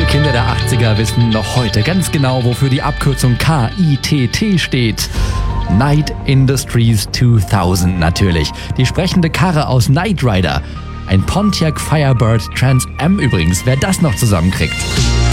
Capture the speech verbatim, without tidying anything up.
Kinder der achtziger wissen noch heute ganz genau, wofür die Abkürzung K I T T steht. Knight Industries zweitausend natürlich. Die sprechende Karre aus Knight Rider. Ein Pontiac Firebird Trans Am übrigens, wer das noch zusammenkriegt.